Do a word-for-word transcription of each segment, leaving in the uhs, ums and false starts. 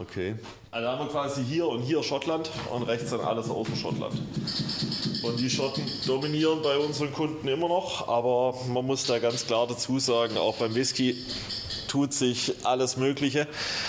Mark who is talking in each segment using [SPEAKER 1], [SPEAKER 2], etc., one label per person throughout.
[SPEAKER 1] okay.
[SPEAKER 2] Also haben wir quasi hier und hier Schottland und rechts dann alles außer Schottland. Und die Schotten dominieren bei unseren Kunden immer noch, aber man muss da ganz klar dazu sagen, auch beim Whisky tut sich alles Mögliche.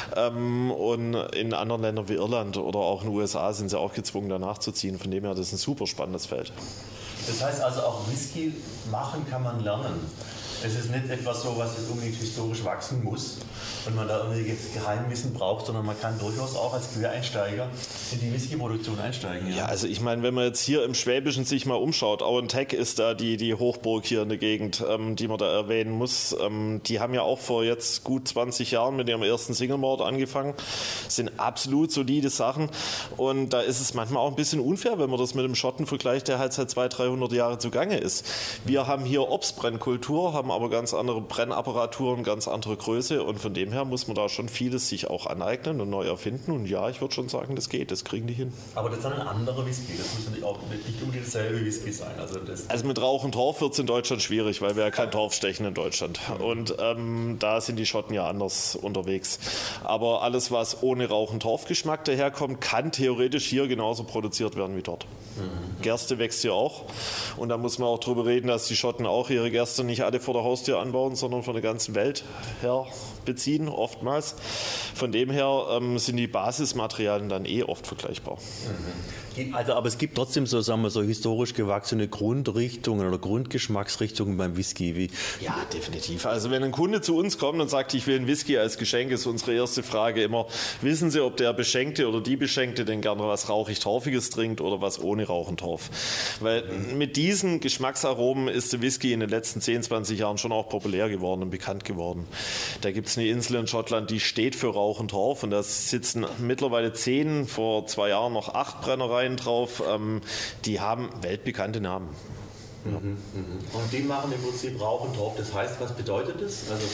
[SPEAKER 2] Und in anderen Ländern wie Irland oder auch in den U S A sind sie auch gezwungen, danach zu ziehen. Von dem her, das ist ein super spannendes Feld.
[SPEAKER 1] Das heißt also, auch Whisky machen kann man lernen. Es ist nicht etwas so, was jetzt unbedingt historisch wachsen muss und man da irgendwie Geheimwissen braucht, sondern man kann durchaus auch als Quereinsteiger in die Whisky-Produktion einsteigen.
[SPEAKER 2] Ja, ja, also ich meine, wenn man jetzt hier im Schwäbischen sich mal umschaut, Auentech ist da die, die Hochburg hier in der Gegend, ähm, die man da erwähnen muss. Ähm, die haben ja auch vor jetzt gut zwanzig Jahren mit ihrem ersten Single Malt angefangen. Das sind absolut solide Sachen und da ist es manchmal auch ein bisschen unfair, wenn man das mit dem Schotten vergleicht, der halt seit zweihundert, dreihundert Jahre zugange ist. Wir haben hier Obstbrennkultur, haben aber ganz andere Brennapparaturen, ganz andere Größe und von dem her muss man da schon vieles sich auch aneignen und neu erfinden und ja, ich würde schon sagen, das geht, das kriegen die hin.
[SPEAKER 1] Aber das ist dann ein anderer Whisky, das muss nicht, auch nicht unbedingt dasselbe Whisky sein. Also, das
[SPEAKER 2] also mit Rauch und Torf wird es in Deutschland schwierig, weil wir ja kein Torf stechen in Deutschland und ähm, da sind die Schotten ja anders unterwegs. Aber alles, was ohne Rauch- und Torfgeschmack daherkommt, kann theoretisch hier genauso produziert werden wie dort. Mhm. Gerste wächst hier auch und da muss man auch drüber reden, dass die Schotten auch ihre Gerste nicht alle vor der Haustür anbauen, sondern von der ganzen Welt her beziehen, oftmals. Von dem her ähm, sind die Basismaterialien dann eh oft vergleichbar.
[SPEAKER 1] Mhm. Also, aber es gibt trotzdem so, sagen wir, so historisch gewachsene Grundrichtungen oder Grundgeschmacksrichtungen beim Whisky. Wie
[SPEAKER 2] ja, definitiv. Also wenn ein Kunde zu uns kommt und sagt, ich will einen Whisky als Geschenk, ist unsere erste Frage immer, wissen Sie, ob der Beschenkte oder die Beschenkte denn gerne was rauchig-torfiges trinkt oder was ohne Rauch und Torf? Weil mit diesen Geschmacksaromen ist der Whisky in den letzten zehn, zwanzig Jahren schon auch populär geworden und bekannt geworden. Da gibt es eine Insel in Schottland, die steht für Rauch und Torf und da sitzen mittlerweile zehn, vor zwei Jahren noch acht Brennereien drauf, ähm, die haben weltbekannte Namen.
[SPEAKER 1] Mhm, ja. Und die machen im Prinzip Rauch und Torf. Das heißt, was bedeutet das? Also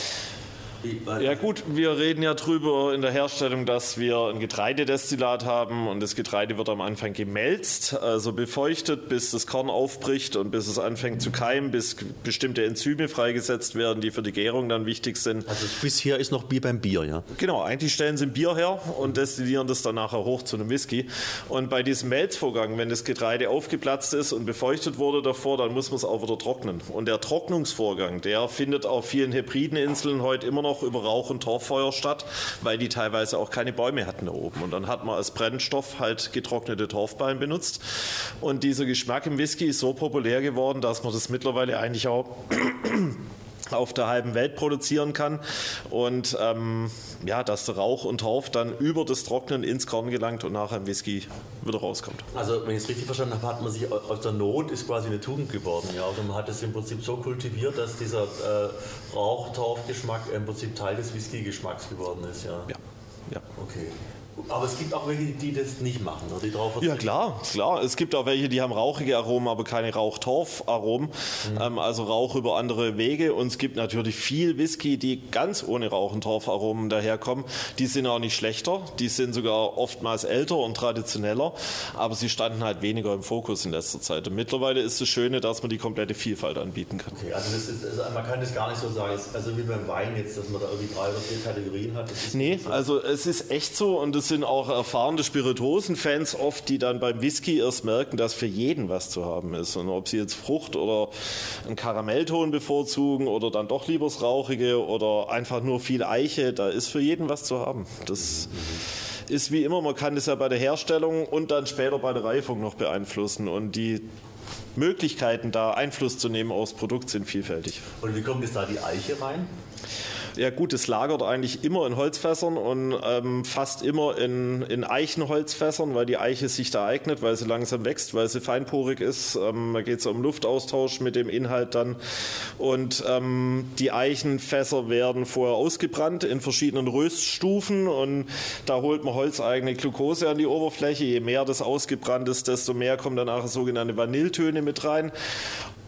[SPEAKER 2] ja gut, wir reden ja drüber in der Herstellung, dass wir ein Getreidedestillat haben und das Getreide wird am Anfang gemälzt, also befeuchtet, bis das Korn aufbricht und bis es anfängt zu keimen, bis bestimmte Enzyme freigesetzt werden, die für die Gärung dann wichtig sind.
[SPEAKER 1] Also bisher ist noch wie beim Bier, ja?
[SPEAKER 2] Genau, eigentlich stellen sie ein Bier her und destillieren das dann nachher hoch zu einem Whisky. Und bei diesem Melzvorgang, wenn das Getreide aufgeplatzt ist und befeuchtet wurde davor, dann muss man es auch wieder trocknen. Und der Trocknungsvorgang, der findet auf vielen Hebrideninseln heute immer noch über Rauch- und Torffeuer statt, weil die teilweise auch keine Bäume hatten da oben. Und dann hat man als Brennstoff halt getrocknete Torfballen benutzt. Und dieser Geschmack im Whisky ist so populär geworden, dass man das mittlerweile eigentlich auch auf der halben Welt produzieren kann und ähm, ja, dass der Rauch und Torf dann über das Trocknen ins Korn gelangt und nachher im Whisky wieder rauskommt.
[SPEAKER 1] Also wenn ich es richtig verstanden habe, hat man sich aus der Not ist quasi eine Tugend geworden, ja, und man hat es im Prinzip so kultiviert, dass dieser äh, Rauch-Torf-Geschmack im Prinzip Teil des Whisky-Geschmacks geworden ist, ja.
[SPEAKER 2] Ja, ja.
[SPEAKER 1] Okay. Aber es gibt auch welche, die das nicht machen, oder die drauf
[SPEAKER 2] Ja klar, klar. Es gibt auch welche, die haben rauchige Aromen, aber keine Rauch-Torf-Aromen, mhm. ähm, also Rauch über andere Wege. Und es gibt natürlich viel Whisky, die ganz ohne Rauch- und Torf-Aromen daherkommen. Die sind auch nicht schlechter, die sind sogar oftmals älter und traditioneller, aber sie standen halt weniger im Fokus in letzter Zeit. Und mittlerweile ist das Schöne, dass man die komplette Vielfalt anbieten kann.
[SPEAKER 1] Okay, also, das ist, also man kann das gar nicht so sagen, also wie beim Wein jetzt, dass man da irgendwie drei oder vier Kategorien hat. Das ist
[SPEAKER 2] nee,
[SPEAKER 1] so.
[SPEAKER 2] Also es ist echt so und es sind auch erfahrene Spirituosen-Fans oft, die dann beim Whisky erst merken, dass für jeden was zu haben ist. Und ob sie jetzt Frucht oder einen Karamellton bevorzugen oder dann doch lieber das Rauchige oder einfach nur viel Eiche, da ist für jeden was zu haben. Das mhm. ist wie immer, man kann das ja bei der Herstellung und dann später bei der Reifung noch beeinflussen und die Möglichkeiten, da Einfluss zu nehmen aufs Produkt, sind vielfältig.
[SPEAKER 1] Und wie kommt jetzt da die Eiche rein?
[SPEAKER 2] Ja gut, es lagert eigentlich immer in Holzfässern und ähm, fast immer in, in Eichenholzfässern, weil die Eiche sich da eignet, weil sie langsam wächst, weil sie feinporig ist. Ähm, da geht es um Luftaustausch mit dem Inhalt dann. Und ähm, die Eichenfässer werden vorher ausgebrannt in verschiedenen Röststufen und da holt man holzeigene Glucose an die Oberfläche. Je mehr das ausgebrannt ist, desto mehr kommen danach sogenannte Vanilletöne mit rein.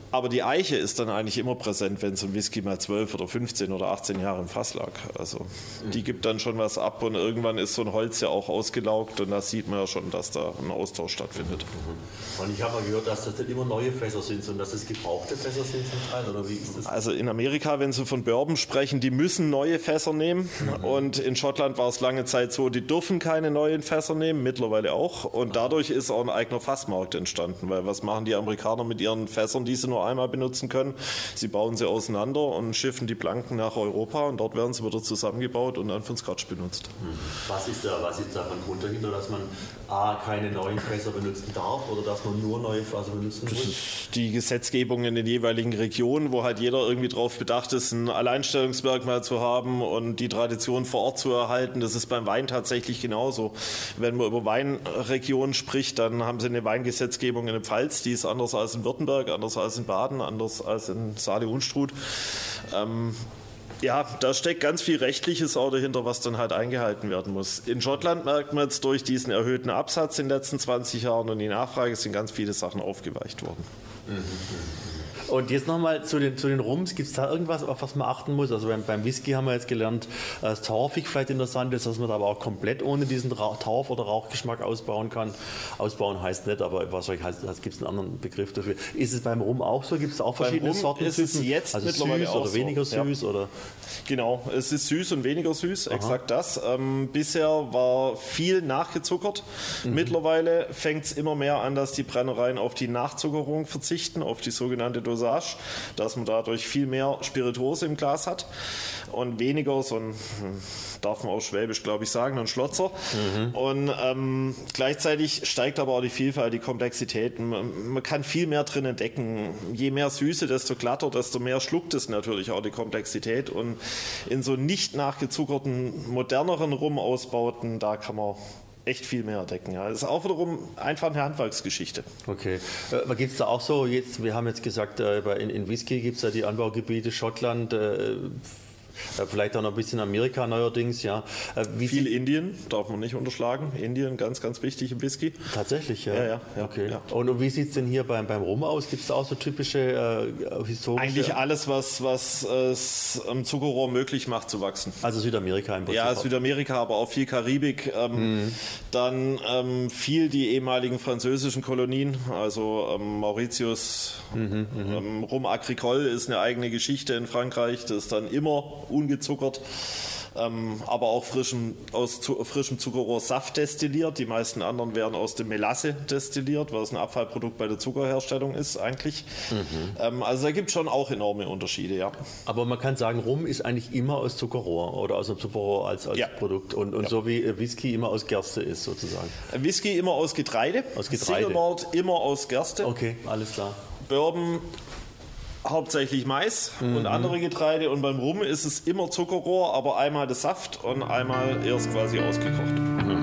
[SPEAKER 2] Aber die Eiche ist dann eigentlich immer präsent, wenn so ein Whisky mal zwölf oder fünfzehn oder achtzehn Jahre im Fass lag. Also die gibt dann schon was ab und irgendwann ist so ein Holz ja auch ausgelaugt und da sieht man ja schon, dass da ein Austausch stattfindet.
[SPEAKER 1] Und ich habe mal gehört, dass das nicht immer neue Fässer sind, sondern dass das gebrauchte Fässer sind zum Teil, oder wie ist das?
[SPEAKER 2] Also in Amerika, wenn Sie von Bourbon sprechen, die müssen neue Fässer nehmen mhm. und in Schottland war es lange Zeit so, die dürfen keine neuen Fässer nehmen, mittlerweile auch und dadurch ist auch ein eigener Fassmarkt entstanden, weil was machen die Amerikaner mit ihren Fässern, die sie nur einmal benutzen können? Sie bauen sie auseinander und schiffen die Blanken nach Europa und dort werden sie wieder zusammengebaut und dann für den Scotch benutzt.
[SPEAKER 1] Was ist da, was ist da von Grund dahinter, dass man A, keine neuen Fässer benutzen darf oder dass man nur neue Fässer benutzen muss?
[SPEAKER 2] Das ist die Gesetzgebung in den jeweiligen Regionen, wo halt jeder irgendwie darauf bedacht ist, ein Alleinstellungsmerkmal zu haben und die Tradition vor Ort zu erhalten. Das ist beim Wein tatsächlich genauso. Wenn man über Weinregionen spricht, dann haben sie eine Weingesetzgebung in der Pfalz, die ist anders als in Württemberg, anders als in Baden, anders als in Saale-Unstrut. Ähm, Ja, da steckt ganz viel Rechtliches auch dahinter, was dann halt eingehalten werden muss. In Schottland merkt man jetzt durch diesen erhöhten Absatz in den letzten zwanzig Jahren und die Nachfrage sind ganz viele Sachen aufgeweicht worden.
[SPEAKER 1] Und jetzt nochmal zu den, zu den Rums. Gibt es da irgendwas, auf was man achten muss? Also beim, beim Whisky haben wir jetzt gelernt, dass Torfig vielleicht interessant ist, dass man da aber auch komplett ohne diesen Ra- Torf- oder Rauchgeschmack ausbauen kann. Ausbauen heißt nicht, aber wahrscheinlich heißt, das gibt es einen anderen Begriff dafür. Ist es beim Rum auch so? Gibt es auch verschiedene Sorten?
[SPEAKER 2] Ist es jetzt
[SPEAKER 1] also
[SPEAKER 2] mittlerweile
[SPEAKER 1] süß
[SPEAKER 2] auch
[SPEAKER 1] oder weniger
[SPEAKER 2] so.
[SPEAKER 1] süß?
[SPEAKER 2] Ja.
[SPEAKER 1] Oder?
[SPEAKER 2] Genau, es ist süß und weniger süß, Aha. exakt das. Ähm, bisher war viel nachgezuckert. Mhm. Mittlerweile fängt es immer mehr an, dass die Brennereien auf die Nachzuckerung verzichten, auf die sogenannte Dosage, dass man dadurch viel mehr Spirituose im Glas hat und weniger so ein, darf man auch schwäbisch, glaube ich, sagen, ein Schlotzer. Mhm. Und ähm, gleichzeitig steigt aber auch die Vielfalt, die Komplexität. Man, man kann viel mehr drin entdecken. Je mehr Süße, desto glatter, desto mehr schluckt es natürlich auch die Komplexität. Und in so nicht nachgezuckerten, moderneren Rum-Ausbauten, da kann man echt viel mehr entdecken. Ja. Das ist auch wiederum einfach eine Handwerksgeschichte.
[SPEAKER 1] Okay. Äh, gibt es da auch so, jetzt, wir haben jetzt gesagt, äh, in, in Whisky gibt es ja die Anbaugebiete Schottland, äh, vielleicht auch noch ein bisschen Amerika neuerdings, ja. Wie
[SPEAKER 2] Viel Indien, darf man nicht unterschlagen. Indien, ganz, ganz wichtig im Whisky.
[SPEAKER 1] Tatsächlich, ja.
[SPEAKER 2] Ja, ja, ja,
[SPEAKER 1] okay.
[SPEAKER 2] ja.
[SPEAKER 1] Und, und wie sieht es denn hier beim, beim Rum aus? Gibt es da auch so typische äh, historische...
[SPEAKER 2] Eigentlich alles, was, was es am Zuckerrohr möglich macht zu wachsen.
[SPEAKER 1] Also Südamerika im Prinzip.
[SPEAKER 2] Ja, Südamerika, aber auch viel Karibik. Ähm, mhm. Dann ähm, viel die ehemaligen französischen Kolonien, also ähm, Mauritius, mhm, ähm, Rum Agricole ist eine eigene Geschichte in Frankreich. Das ist dann immer ungezuckert, ähm, aber auch frischen, aus zu, frischem Zuckerrohr Saft destilliert. Die meisten anderen werden aus dem Melasse destilliert, was ein Abfallprodukt bei der Zuckerherstellung ist eigentlich. Mhm. Ähm, also da gibt es schon auch enorme Unterschiede, ja.
[SPEAKER 1] Aber man kann sagen, Rum ist eigentlich immer aus Zuckerrohr oder aus dem Zuckerrohr als, als ja. Produkt und, und ja. so wie Whisky immer aus Gerste ist sozusagen.
[SPEAKER 2] Whisky immer aus Getreide,
[SPEAKER 1] aus Getreide.
[SPEAKER 2] Single Malt immer aus Gerste.
[SPEAKER 1] Okay, alles klar.
[SPEAKER 2] Bourbon hauptsächlich Mais mhm. und andere Getreide und beim Rum ist es immer Zuckerrohr, aber einmal der Saft und einmal erst quasi ausgekocht.